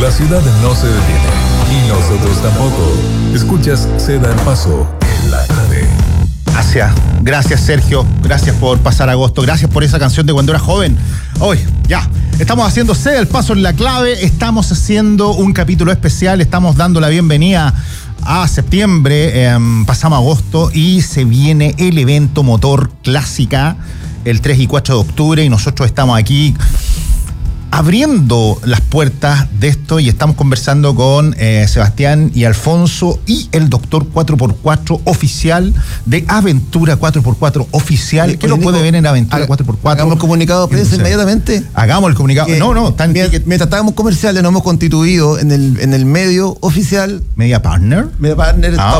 La ciudad no se detiene y nosotros tampoco. Escuchas Se da el paso en la tarde. Gracias Sergio, gracias por pasar agosto, gracias por esa canción de cuando era joven. Hoy, ya, estamos haciendo Se da el paso en la clave, estamos haciendo un capítulo especial, estamos dando la bienvenida a septiembre, pasamos agosto y se viene el evento Motor Clásica el 3 y 4 de octubre y nosotros estamos aquí abriendo las puertas de esto y estamos conversando con Sebastián y Alfonso y el doctor 4x4 oficial de Aventura 4x4 oficial. ¿Qué lo puede ver en Aventura 4x4? Hagamos el comunicado de prensa inmediatamente. Hagamos el comunicado. Mientras estábamos comerciales, nos hemos constituido en el medio oficial. Media Partner.